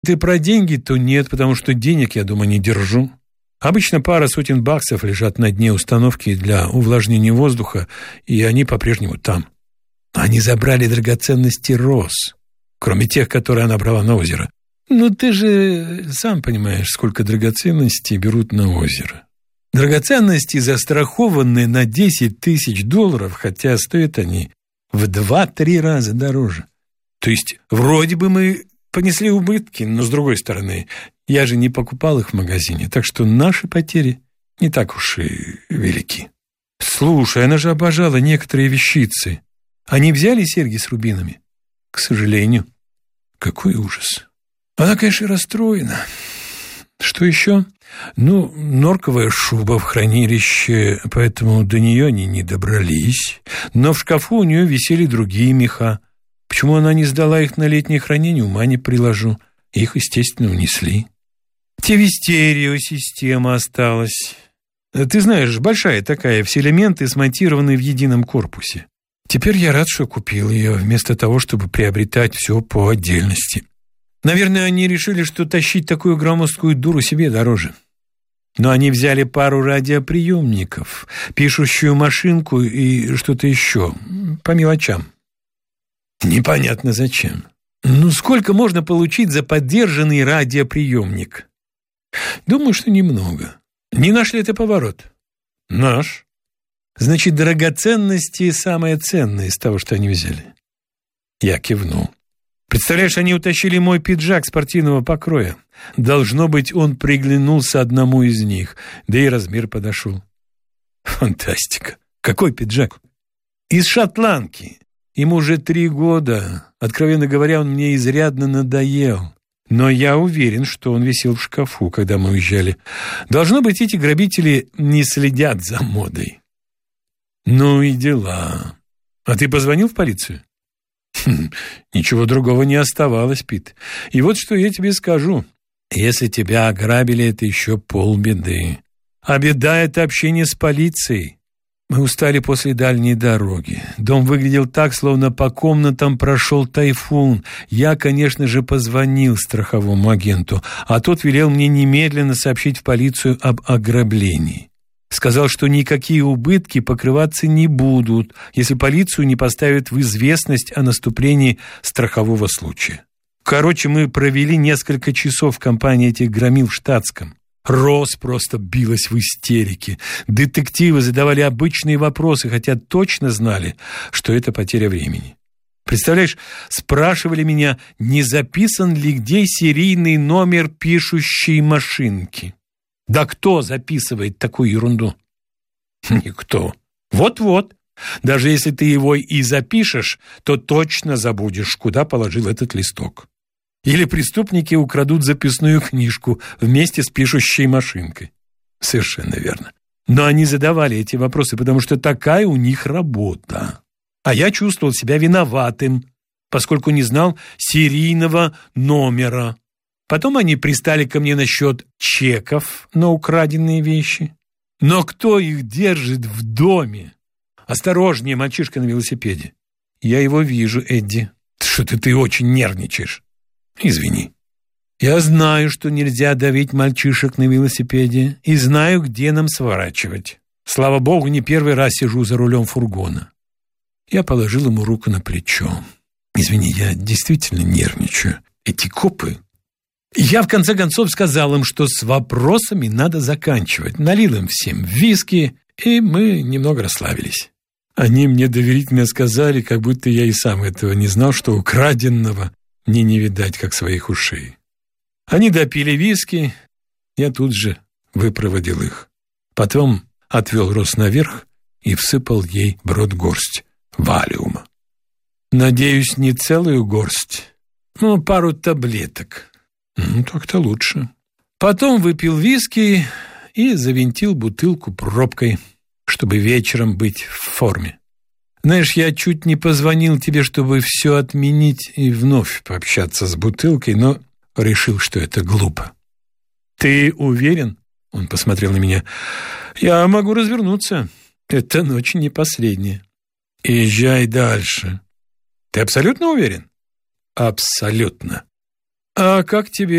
Ты про деньги, то нет, потому что денег я дома не держу. Обычно пара сотен баксов лежат на дне установки для увлажнения воздуха, и они по-прежнему там. Они забрали драгоценности Росс, кроме тех, которые она брала на озеро. Ну, ты же сам понимаешь, сколько драгоценностей берут на озеро. Драгоценности застрахованы на $10 000, хотя стоят они в 2-3 раза дороже. То есть, вроде бы мы понесли убытки, но, с другой стороны, я же не покупал их в магазине, так что наши потери не так уж и велики. Слушай, она же обожала некоторые вещицы. Они взяли серьги с рубинами? К сожалению. Какой ужас. Она, конечно, расстроена. Что еще? Ну, норковая шуба в хранилище, поэтому до нее они не добрались. Но в шкафу у нее висели другие меха. Почему она не сдала их на летнее хранение, ума не приложу. Их, естественно, унесли. Телестереосистема осталась. Ты знаешь, большая такая, все элементы смонтированы в едином корпусе. Теперь я рад, что купил ее, вместо того, чтобы приобретать все по отдельности. Наверное, они решили, что тащить такую громоздкую дуру себе дороже. Но они взяли пару радиоприемников, пишущую машинку и что-то еще, по мелочам. Непонятно зачем. Ну, сколько можно получить за подержанный радиоприемник? Думаю, что немного. Не наш ли это поворот? Наш. Значит, драгоценности самое ценное из того, что они взяли. Я кивнул. Представляешь, они утащили мой пиджак спортивного покроя. Должно быть, он приглянулся одному из них, да и размер подошел. Фантастика. Какой пиджак? Из шотландки. Ему уже 3 года. Откровенно говоря, он мне изрядно надоел. Но я уверен, что он висел в шкафу, когда мы уезжали. Должно быть, эти грабители не следят за модой. Ну и дела. А ты позвонил в полицию? Ничего другого не оставалось, Пит. И вот что я тебе скажу. Если тебя ограбили, это еще полбеды. А беда – это общение с полицией. Мы устали после дальней дороги. Дом выглядел так, словно по комнатам прошел тайфун. Я, конечно же, позвонил страховому агенту, а тот велел мне немедленно сообщить в полицию об ограблении. Сказал, что никакие убытки покрываться не будут, если полицию не поставят в известность о наступлении страхового случая. Короче, мы провели несколько часов в компании этих громил в штатском. Росс просто билась в истерике. Детективы задавали обычные вопросы, хотя точно знали, что это потеря времени. Представляешь, спрашивали меня, не записан ли где серийный номер пишущей машинки. Да кто записывает такую ерунду? Никто. Вот-вот. Даже если ты его и запишешь, то точно забудешь, куда положил этот листок. Или преступники украдут записную книжку вместе с пишущей машинкой. Совершенно верно. Но они задавали эти вопросы, потому что такая у них работа. А я чувствовал себя виноватым, поскольку не знал серийного номера. Потом они пристали ко мне насчет чеков на украденные вещи. Но кто их держит в доме? Осторожнее, мальчишка на велосипеде. Я его вижу, Эдди. Что-то ты очень нервничаешь. Извини. Я знаю, что нельзя давить мальчишек на велосипеде, и знаю, где нам сворачивать. Слава богу, не первый раз сижу за рулем фургона. Я положил ему руку на плечо. Извини, я действительно нервничаю. Эти копы... Я, в конце концов, сказал им, что с вопросами надо заканчивать. Налил им всем виски, и мы немного расслабились. Они мне доверительно сказали, как будто я и сам этого не знал, что украденного мне не видать, как своих ушей. Они допили виски, я тут же выпроводил их. Потом отвел Росс наверх и всыпал ей в рот горсть валиума. Надеюсь, не целую горсть, но пару таблеток. Так-то лучше. Потом выпил виски и завинтил бутылку пробкой, чтобы вечером быть в форме. Знаешь, я чуть не позвонил тебе, чтобы все отменить и вновь пообщаться с бутылкой, но решил, что это глупо. Ты уверен? Он посмотрел на меня. Я могу развернуться. Эта ночь не последняя. Езжай дальше. Ты абсолютно уверен? Абсолютно. А как тебе